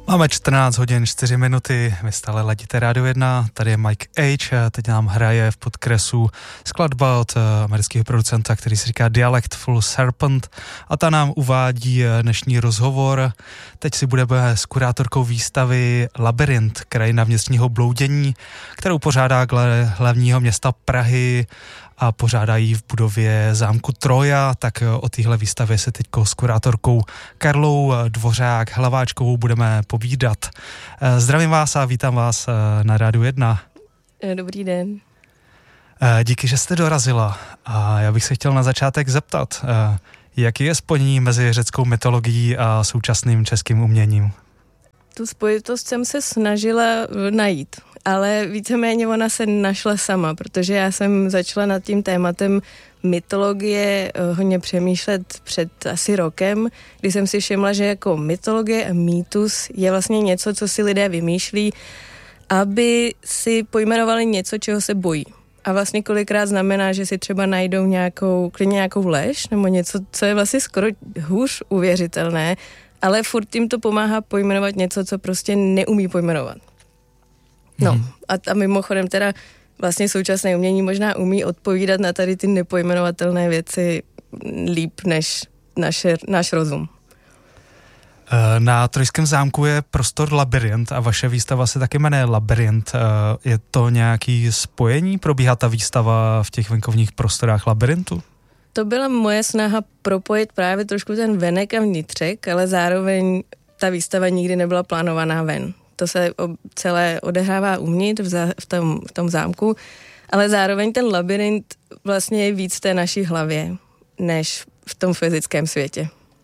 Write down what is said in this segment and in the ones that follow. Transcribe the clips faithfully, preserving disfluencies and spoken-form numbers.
Máme čtrnáct hodin čtyři minuty, vy stále ladíte Rádio jedna, tady je Mike H, teď nám hraje v podkresu skladba od amerického producenta, který se říká Dialectful Serpent a ta nám uvádí dnešní rozhovor. Teď si budeme s kurátorkou výstavy Labyrint, krajina vnitřního bloudění, kterou pořádá hlavního města Prahy a pořádají v budově zámku Troja, tak o téhle výstavě se teď s kurátorkou Karlou Dvořák Hlaváčkovou budeme povídat. Zdravím vás a vítám vás na Rádiu jedna. Dobrý den. Díky, že jste dorazila. A já bych se chtěl na začátek zeptat, jaký je spojení mezi řeckou mytologií a současným českým uměním? Tu spojitost jsem se snažila najít, ale víceméně ona se našla sama, protože já jsem začala nad tím tématem mytologie hodně přemýšlet před asi rokem, kdy jsem si všimla, že jako mytologie a mýtus je vlastně něco, co si lidé vymýšlí, aby si pojmenovali něco, čeho se bojí. A vlastně kolikrát znamená, že si třeba najdou nějakou, klidně nějakou lež, nebo něco, co je vlastně skoro hůř uvěřitelné, ale furt jim to pomáhá pojmenovat něco, co prostě neumí pojmenovat. No hmm. a, a mimochodem teda vlastně současné umění možná umí odpovídat na tady ty nepojmenovatelné věci líp než naše, náš rozum. Na Trojském zámku je prostor Labyrint a vaše výstava se taky jmenuje Labyrint. Je to nějaký spojení? Probíhá ta výstava v těch venkovních prostorách Labyrintu? To byla moje snaha propojit právě trošku ten venek a vnitřek, ale zároveň ta výstava nikdy nebyla plánovaná ven. To se celé odehrává uvnitř v, zá, v, tom, v tom zámku, ale zároveň ten labyrint vlastně je víc v té naší hlavě, než v tom fyzickém světě.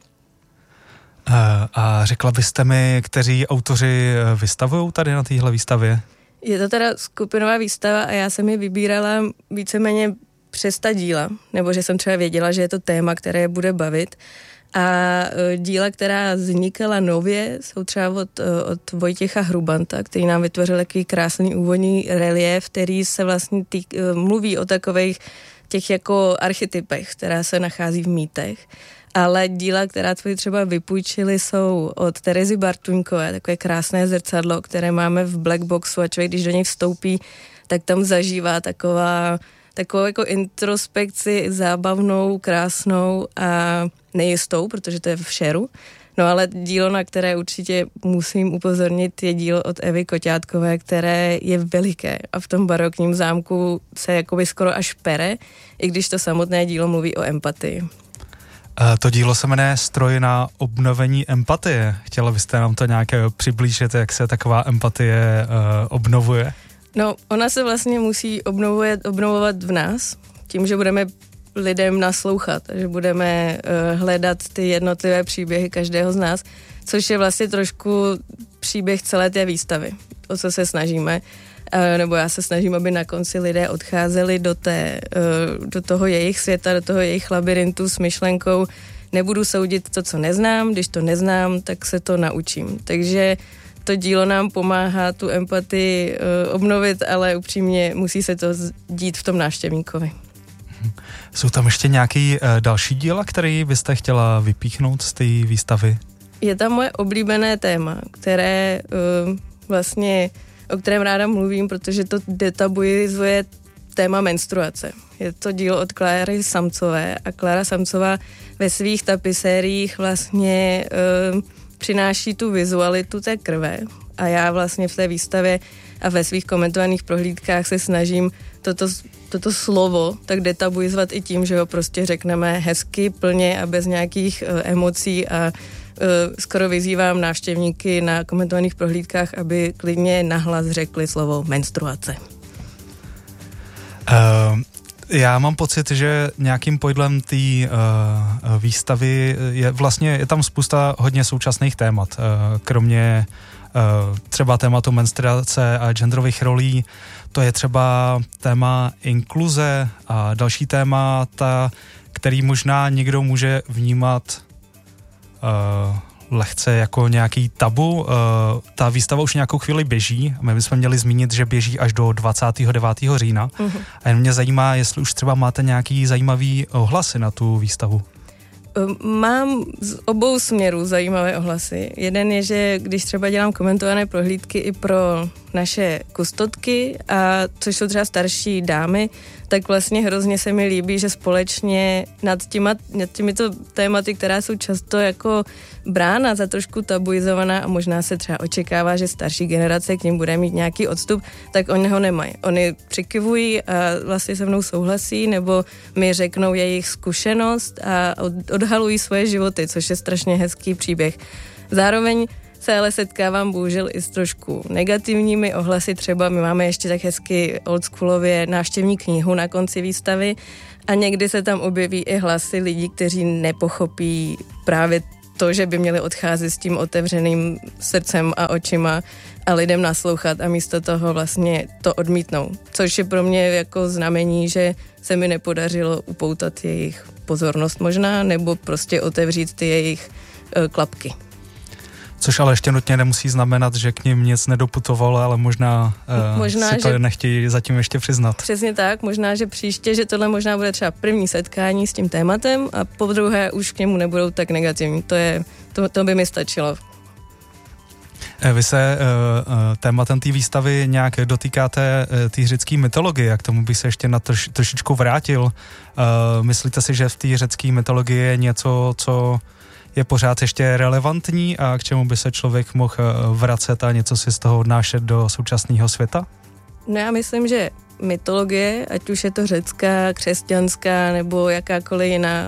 A, a řekla byste mi, kteří autoři vystavují tady na téhle výstavě? Je to teda skupinová výstava a já jsem ji vybírala víceméně přes ta díla, nebo že jsem třeba věděla, že je to téma, které je bude bavit. A díla, která vznikala nově, jsou třeba od, od Vojtěcha Hrubanta, který nám vytvořil takový krásný úvodní relief, který se vlastně tý, mluví o takových těch jako archetypech, která se nachází v mýtech. Ale díla, která jsme třeba vypůjčili, jsou od Terezy Bartuňkové, takové krásné zrcadlo, které máme v Black Boxu a člověk, když do něj vstoupí, tak tam zažívá taková takovou jako introspekci zábavnou, krásnou a nejistou, protože to je v šeru. No ale dílo, na které určitě musím upozornit, je dílo od Evy Koťátkové, které je veliké a v tom barokním zámku se jakoby skoro až pere, i když to samotné dílo mluví o empatii. To dílo se jmenuje Stroj na obnovení empatie. Chtěla byste nám to nějak přiblížit, jak se taková empatie uh, obnovuje? No, ona se vlastně musí obnovovat, obnovovat v nás, tím, že budeme lidem naslouchat, že budeme uh, hledat ty jednotlivé příběhy každého z nás, což je vlastně trošku příběh celé té výstavy, o co se snažíme. Uh, nebo já se snažím, aby na konci lidé odcházeli do, té, uh, do toho jejich světa, do toho jejich labyrintu s myšlenkou, nebudu soudit to, co neznám, když to neznám, tak se to naučím. Takže to dílo nám pomáhá tu empatii uh, obnovit, ale upřímně musí se to dít v tom návštěvníkovi. Jsou tam ještě nějaký uh, další díla, které byste chtěla vypíchnout z té výstavy? Je tam moje oblíbené téma, které uh, vlastně, o kterém ráda mluvím, protože to detabuizuje téma menstruace. Je to dílo od Kláry Samcové a Klára Samcová ve svých tapisériích vlastně uh, přináší tu vizualitu té krve a já vlastně v té výstavě a ve svých komentovaných prohlídkách se snažím toto, toto slovo tak detabuizovat i tím, že ho prostě řekneme hezky, plně a bez nějakých uh, emocí a uh, skoro vyzývám návštěvníky na komentovaných prohlídkách, aby klidně nahlas řekli slovo menstruace. Uh... Já mám pocit, že nějakým podílem té uh, výstavy je vlastně, je tam spousta hodně současných témat. Uh, kromě uh, třeba tématu menstruace a genderových rolí, to je třeba téma inkluze a další témata, který možná někdo může vnímat uh, lehce jako nějaký tabu. Uh, ta výstava už nějakou chvíli běží. My bychom měli zmínit, že běží až do dvacátého devátého října. Uh-huh. A jen mě zajímá, jestli už třeba máte nějaký zajímavý ohlasy na tu výstavu. Mám z obou směrů zajímavé ohlasy. Jeden je, že když třeba dělám komentované prohlídky i pro naše kustodky, a což jsou třeba starší dámy, tak vlastně hrozně se mi líbí, že společně nad, těma, nad těmito tématy, která jsou často jako brána za trošku tabuizovaná a možná se třeba očekává, že starší generace k nim bude mít nějaký odstup, tak oni ho nemají. Oni přikyvují a vlastně se mnou souhlasí, nebo mi řeknou jejich zkušenost a odhalují svoje životy, což je strašně hezký příběh. Zároveň se ale setkávám bohužel i s trošku negativními ohlasy, třeba my máme ještě tak hezky oldschoolově návštěvní knihu na konci výstavy a někdy se tam objeví i hlasy lidí, kteří nepochopí právě to, že by měli odcházet s tím otevřeným srdcem a očima a lidem naslouchat a místo toho vlastně to odmítnou. Což je pro mě jako znamení, že se mi nepodařilo upoutat jejich pozornost možná, nebo prostě otevřít ty jejich uh, klapky. Což ale ještě nutně nemusí znamenat, že k nim nic nedoputovalo, ale možná, uh, možná si to že... nechtějí zatím ještě přiznat. Přesně tak, možná, že příště, že tohle možná bude třeba první setkání s tím tématem a po druhé už k němu nebudou tak negativní. To, je, to, to by mi stačilo. Vy se uh, tématem té výstavy nějak dotýkáte uh, té řecké mytologie, jak tomu bych se ještě na troš, trošičku vrátil. Uh, myslíte si, že v té řecké mytologii je něco, co je pořád ještě relevantní a k čemu by se člověk mohl vracet a něco si z toho odnášet do současného světa? No já myslím, že mytologie, ať už je to řecká, křesťanská nebo jakákoliv jiná,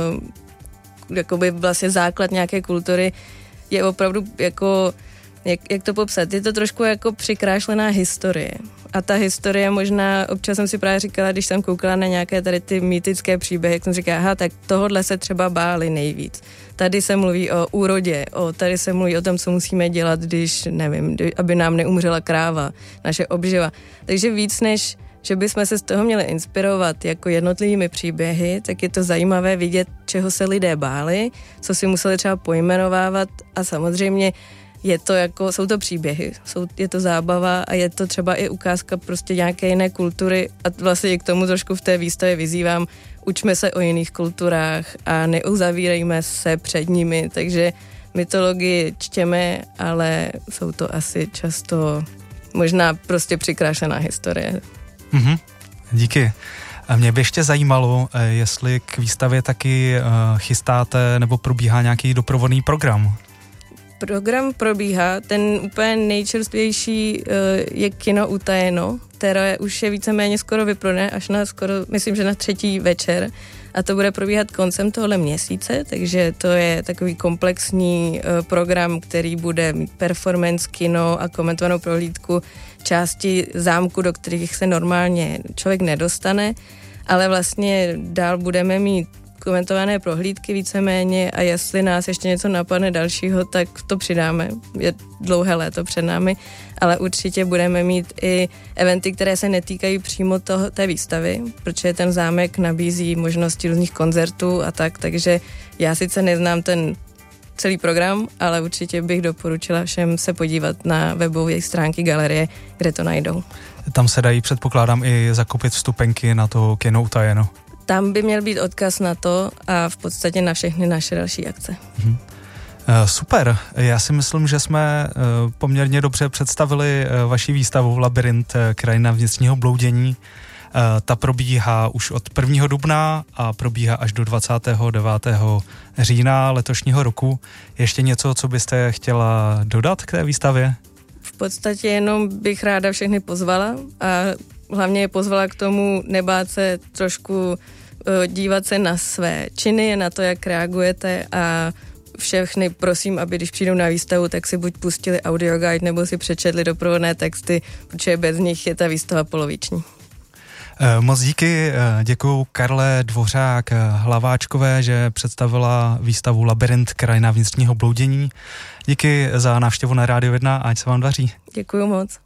uh, jakoby vlastně základ nějaké kultury, je opravdu jako, jak, jak to popsat, je to trošku jako přikrášlená historie. A ta historie možná, občas jsem si právě říkala, když jsem koukala na nějaké tady ty mýtické příběhy, jak jsem říkala, aha, tak tohodle se třeba báli nejvíc. Tady se mluví o úrodě, o, tady se mluví o tom, co musíme dělat, když, nevím, aby nám neumřela kráva, naše obživa. Takže víc než, že bychom se z toho měli inspirovat jako jednotlivými příběhy, tak je to zajímavé vidět, čeho se lidé báli, co si museli třeba pojmenovávat a samozřejmě je to jako, jsou to příběhy, jsou, je to zábava a je to třeba i ukázka prostě nějaké jiné kultury a vlastně i k tomu trošku v té výstavě vyzývám, učme se o jiných kulturách a neuzavírejme se před nimi, takže mytologii čtěme, ale jsou to asi často možná prostě přikrášená historie. Mhm, díky. A mě by ještě zajímalo, jestli k výstavě taky chystáte nebo probíhá nějaký doprovodný program. Program probíhá, ten úplně nejčerstvější uh, je Kino utajeno, které už je víceméně skoro vyprodané, až na skoro, myslím, že na třetí večer a to bude probíhat koncem tohle měsíce, takže to je takový komplexní uh, program, který bude mít performance, kino a komentovanou prohlídku části zámku, do kterých se normálně člověk nedostane, ale vlastně dál budeme mít komentované prohlídky víceméně a jestli nás ještě něco napadne dalšího, tak to přidáme. Je dlouhé léto před námi, ale určitě budeme mít i eventy, které se netýkají přímo toho, té výstavy, protože ten zámek nabízí možnosti různých koncertů a tak, takže já sice neznám ten celý program, ale určitě bych doporučila všem se podívat na webové stránky galerie, kde to najdou. Tam se dají, předpokládám, i zakoupit vstupenky na to Kino utajeno. Tam by měl být odkaz na to a v podstatě na všechny naše další akce. Mhm. Super, já si myslím, že jsme poměrně dobře představili vaši výstavu Labyrint, krajina vnitřního bloudění. Ta probíhá už od prvního dubna a probíhá až do dvacátého devátého října letošního roku. Ještě něco, co byste chtěla dodat k té výstavě? V podstatě jenom bych ráda všechny pozvala a hlavně je pozvala k tomu nebát se trošku dívat se na své činy, na to, jak reagujete a všechny prosím, aby když přijdou na výstavu, tak si buď pustili audio guide nebo si přečetli doprovodné texty, protože bez nich je ta výstava poloviční. Moc díky, děkuju Karle Dvořák Hlaváčkové, že představila výstavu Labyrint, krajina vnitřního bloudění. Díky za návštěvu na Rádiu jedna, ať se vám daří. Děkuju moc.